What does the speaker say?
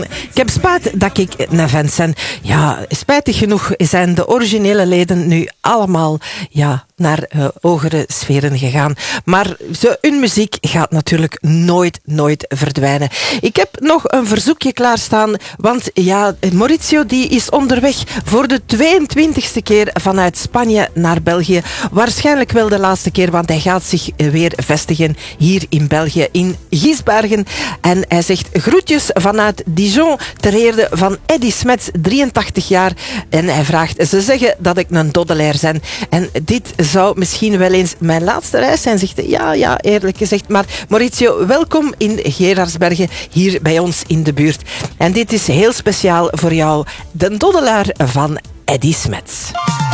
Ik heb spijt dat ik een vent ben. Ja, spijtig genoeg zijn de originele leden nu allemaal naar hogere sferen gegaan. Maar hun muziek gaat natuurlijk nooit verdwijnen. Ik heb nog een verzoekje klaarstaan, want Maurizio die is onderweg voor de 22e keer vanuit Spanje naar België. Waarschijnlijk wel de laatste keer, want hij gaat zich weer vestigen hier in België, in Giesbergen. En hij zegt groetjes vanuit Dijon ter eerde van Eddy Smets, 83 jaar. En hij vraagt, ze zeggen dat ik een doddelaar ben. En dit zou misschien wel eens mijn laatste reis zijn, zegt hij. Ja, eerlijk gezegd. Maar Maurizio, welkom in Gerardsbergen, hier bij ons in de buurt. En dit is heel speciaal voor jou, de doddelaar van Eddy Smets.